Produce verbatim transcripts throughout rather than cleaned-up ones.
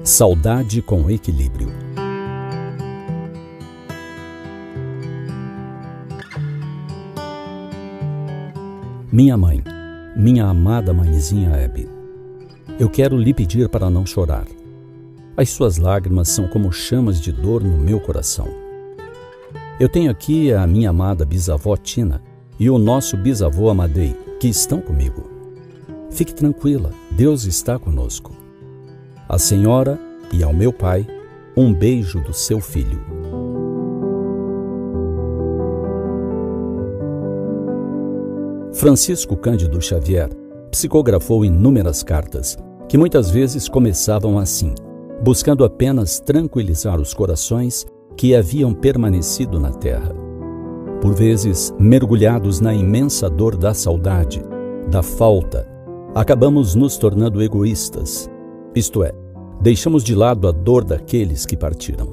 Saudade com equilíbrio. Minha mãe, minha amada mãezinha Hebe, eu quero lhe pedir para não chorar. As suas lágrimas são como chamas de dor no meu coração. Eu tenho aqui a minha amada bisavó Tina e o nosso bisavô Amadei, que estão comigo. Fique tranquila, Deus está conosco. A senhora e ao meu pai, um beijo do seu filho. Francisco Cândido Xavier psicografou inúmeras cartas, que muitas vezes começavam assim, buscando apenas tranquilizar os corações que haviam permanecido na terra. Por vezes, mergulhados na imensa dor da saudade, da falta, acabamos nos tornando egoístas, isto é, deixamos de lado a dor daqueles que partiram.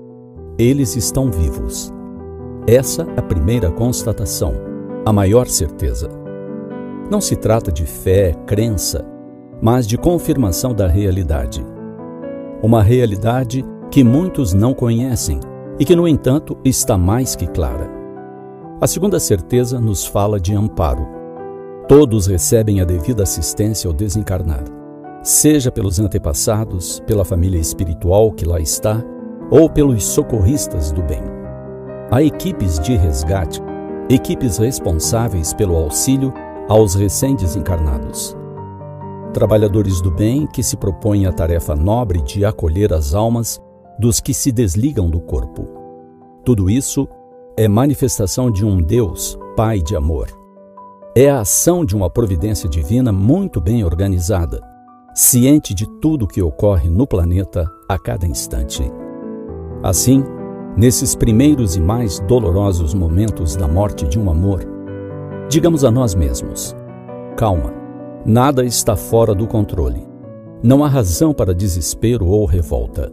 Eles estão vivos. Essa é a primeira constatação, a maior certeza. Não se trata de fé, crença, mas de confirmação da realidade. Uma realidade que muitos não conhecem e que, no entanto, está mais que clara. A segunda certeza nos fala de amparo. Todos recebem a devida assistência ao desencarnar, seja pelos antepassados, pela família espiritual que lá está, ou pelos socorristas do bem. Há equipes de resgate, equipes responsáveis pelo auxílio aos recém-desencarnados. Trabalhadores do bem que se propõem a tarefa nobre de acolher as almas dos que se desligam do corpo. Tudo isso é manifestação de um Deus, Pai de amor. É a ação de uma providência divina muito bem organizada, ciente de tudo o que ocorre no planeta a cada instante. Assim, nesses primeiros e mais dolorosos momentos da morte de um amor, digamos a nós mesmos: calma, nada está fora do controle. Não há razão para desespero ou revolta.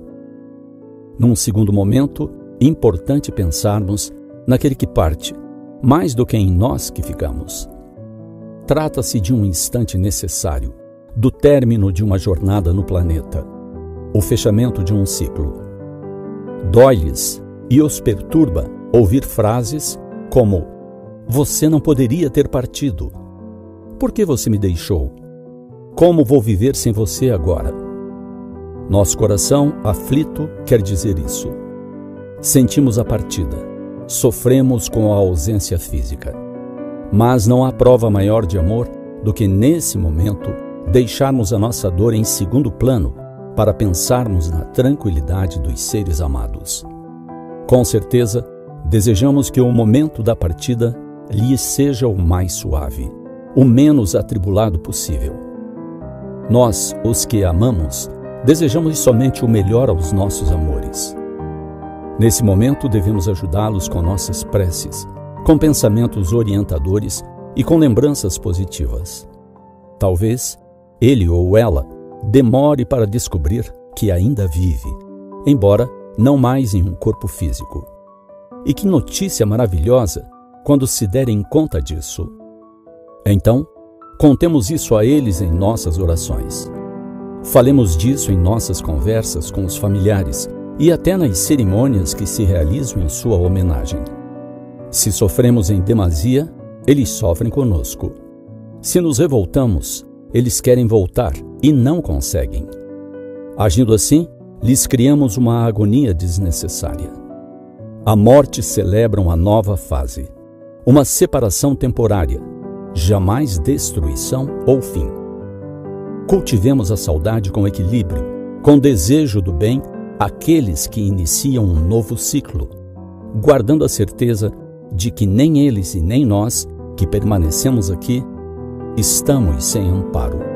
Num segundo momento, importante pensarmos naquele que parte, mais do que em nós que ficamos. Trata-se de um instante necessário, do término de uma jornada no planeta, o fechamento de um ciclo. Dói-lhes e os perturba ouvir frases como: você não poderia ter partido. Por que você me deixou? Como vou viver sem você agora? Nosso coração aflito quer dizer isso. Sentimos a partida, sofremos com a ausência física. Mas não há prova maior de amor do que, nesse momento, deixarmos a nossa dor em segundo plano para pensarmos na tranquilidade dos seres amados. Com certeza, desejamos que o momento da partida lhes seja o mais suave, o menos atribulado possível. Nós, os que amamos, desejamos somente o melhor aos nossos amores. Nesse momento, devemos ajudá-los com nossas preces, com pensamentos orientadores e com lembranças positivas. Talvez ele ou ela demore para descobrir que ainda vive, embora não mais em um corpo físico. E que notícia maravilhosa quando se derem conta disso. Então, contemos isso a eles em nossas orações. Falemos disso em nossas conversas com os familiares e até nas cerimônias que se realizam em sua homenagem. Se sofremos em demasia, eles sofrem conosco. Se nos revoltamos, eles querem voltar e não conseguem. Agindo assim, lhes criamos uma agonia desnecessária. A morte celebra uma nova fase, uma separação temporária, jamais destruição ou fim. Cultivemos a saudade com equilíbrio, com desejo do bem àqueles que iniciam um novo ciclo, guardando a certeza de que nem eles e nem nós, que permanecemos aqui, estamos sem amparo.